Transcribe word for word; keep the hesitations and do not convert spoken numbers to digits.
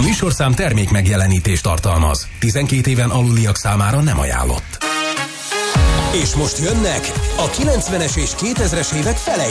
műsorszám termék megjelenítést tartalmaz. tizenkét éven aluliak számára nem ajánlott. És most jönnek a kilencvenes és kétezres évek felei